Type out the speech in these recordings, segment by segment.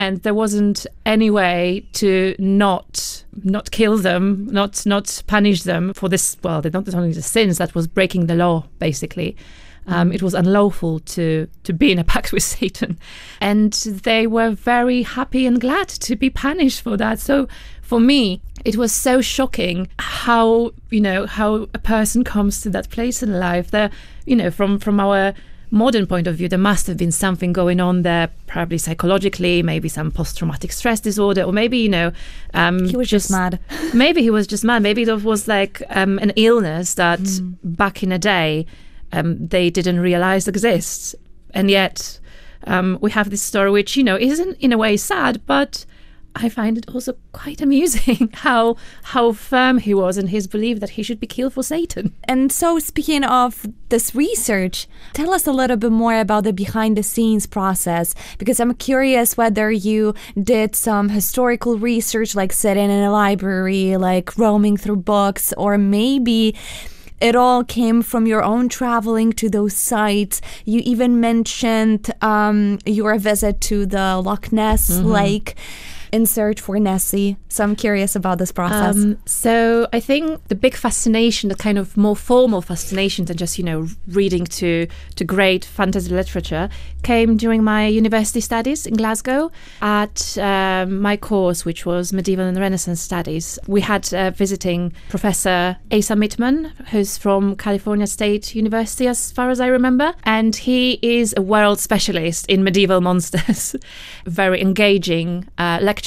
and there wasn't any way to not kill them, not punish them for this. Well, they're not only the sins, that was breaking the law, basically. It was unlawful to be in a pact with Satan. And they were very happy and glad to be punished for that. So for me, it was so shocking how a person comes to that place in life. From our modern point of view, there must have been something going on there, probably psychologically, maybe some post-traumatic stress disorder, or maybe, he was just mad. Maybe he was just mad. Maybe it was like an illness that back in the day, they didn't realize exists. And yet we have this story which, isn't in a way sad, but I find it also quite amusing how firm he was in his belief that he should be killed for Satan. And so, speaking of this research, tell us a little bit more about the behind-the-scenes process, because I'm curious whether you did some historical research, like sitting in a library, like roaming through books, or maybe it all came from your own traveling to those sites. You even mentioned your visit to the Loch Ness Lake in search for Nessie. So I'm curious about this process. So I think the big fascination, the kind of more formal fascination than just, reading to great fantasy literature, came during my university studies in Glasgow at my course, which was Medieval and Renaissance Studies. We had visiting Professor Asa Mittman, who's from California State University, as far as I remember. And he is a world specialist in medieval monsters. Very engaging lecturer.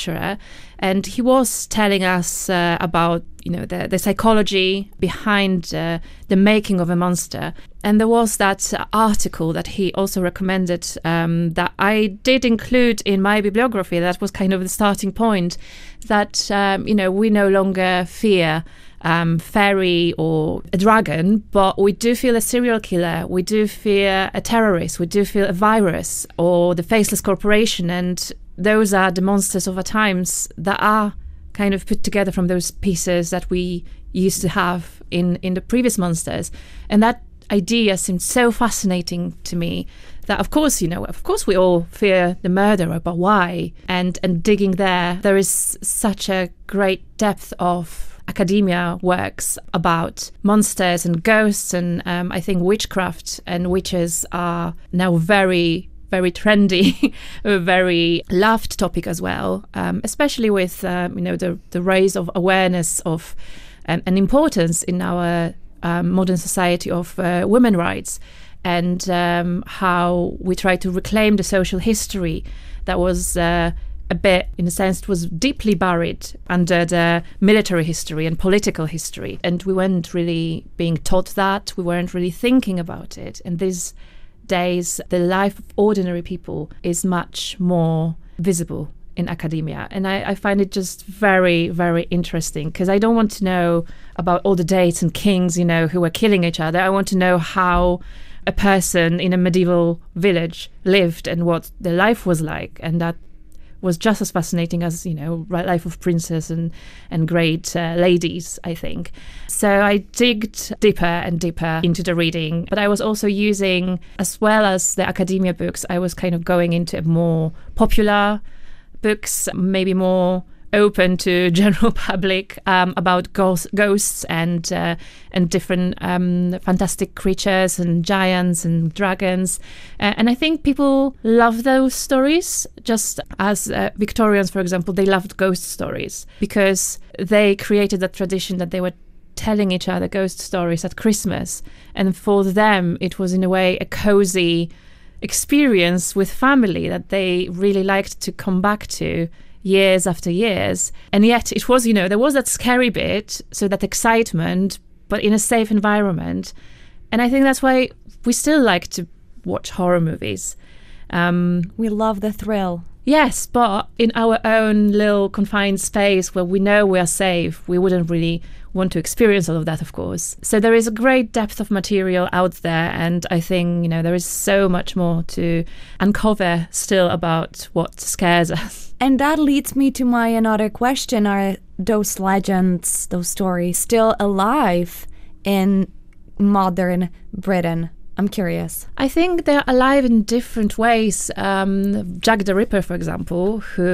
And he was telling us about, the psychology behind the making of a monster. And there was that article that he also recommended that I did include in my bibliography. That was kind of the starting point, that, we no longer fear fairy or a dragon, but we do feel a serial killer, we do fear a terrorist, we do feel a virus or the faceless corporation. And those are the monsters of our times that are kind of put together from those pieces that we used to have in the previous monsters. And that idea seemed so fascinating to me that, of course, we all fear the murderer, but why? And digging there is such a great depth of academia works about monsters and ghosts, and I think witchcraft and witches are now very, very trendy, a very loved topic as well, especially with the rise of awareness of and importance in our modern society of women's rights, and how we try to reclaim the social history that was a bit, in a sense, it was deeply buried under the military history and political history. And we weren't really being taught that. We weren't really thinking about it. And these days, the life of ordinary people is much more visible in academia. And I find it just very, very interesting, because I don't want to know about all the dates and kings, who were killing each other. I want to know how a person in a medieval village lived and what their life was like. And that was just as fascinating as, life of princes and great ladies, I think. So I digged deeper and deeper into the reading, but I was also using, as well as the academia books, I was kind of going into more popular books, maybe more open to general public, about ghosts and different fantastic creatures and giants and dragons. And I think people love those stories, just as Victorians, for example, they loved ghost stories because they created that tradition that they were telling each other ghost stories at Christmas. And for them, it was in a way a cozy experience with family that they really liked to come back to years after years. And yet it was, there was that scary bit, so that excitement, but in a safe environment. And I think that's why we still like to watch horror movies. We love the thrill. Yes, but in our own little confined space where we know we are safe, we wouldn't really want to experience all of that, of course. So there is a great depth of material out there, and I think, there is so much more to uncover still about what scares us. And that leads me to my another question. Are those legends, those stories, still alive in modern Britain? I'm curious. I think they're alive in different ways. Jack the Ripper, for example, who